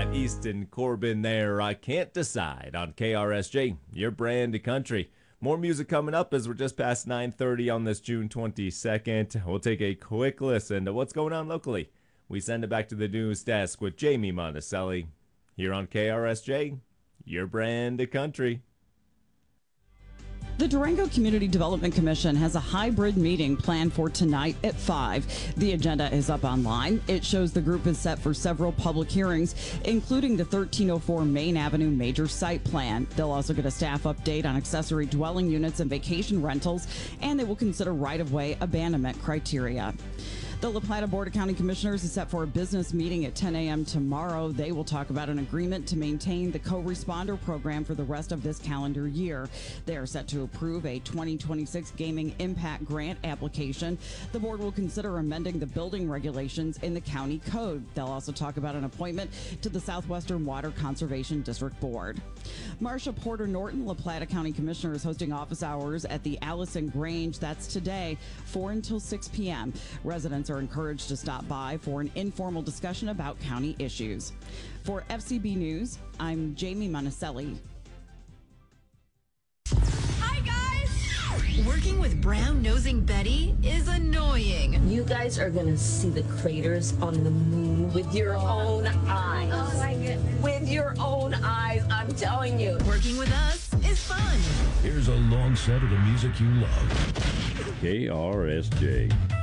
got Easton Corbin there. I can't decide on KRSJ, your brand of country. More music coming up as we're just past 9:30 on this June 22nd. We'll take a quick listen to what's going on locally. We send it back to the news desk with Jamie Monticelli here on KRSJ, your brand of country. The Durango Community Development Commission has a hybrid meeting planned for tonight at 5. The agenda is up online. It shows the group is set for several public hearings, including the 1304 Main Avenue major site plan. They'll also get a staff update on accessory dwelling units and vacation rentals, and they will consider right-of-way abandonment criteria. The La Plata Board of County Commissioners is set for a business meeting at 10 a.m. tomorrow. They will talk about an agreement to maintain the co-responder program for the rest of this calendar year. They are set to approve a 2026 Gaming Impact Grant application. The board will consider amending the building regulations in the county code. They'll also talk about an appointment to the Southwestern Water Conservation District Board. Marsha Porter Norton, La Plata County Commissioner, is hosting office hours at the Allison Grange. That's today, 4 until 6 p.m. Residents are encouraged to stop by for an informal discussion about county issues. For FCB News, I'm Jamie Monticelli. Hi, guys! Working with brown-nosing Betty is annoying. You guys are gonna see the craters on the moon with your own eyes. Oh, my goodness. With your own eyes, I'm telling you. Working with us is fun. Here's a long set of the music you love. KRSJ.